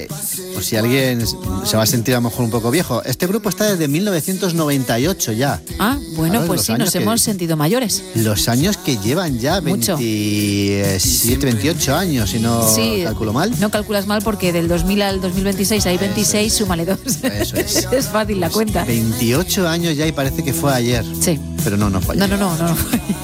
Por si alguien se va a sentir a lo mejor un poco viejo. Este grupo está desde 1998 ya. Ah, bueno, Claro, pues los sí, nos años hemos sentido mayores. Los años que llevan ya, Mucho. 27, 28 años, si no calculo mal. No calculas mal porque del 2000 al 2026 hay 26, súmale 2. Eso es. Es fácil la cuenta. 28 años ya y parece que fue ayer. Sí. Pero no fue ayer. No.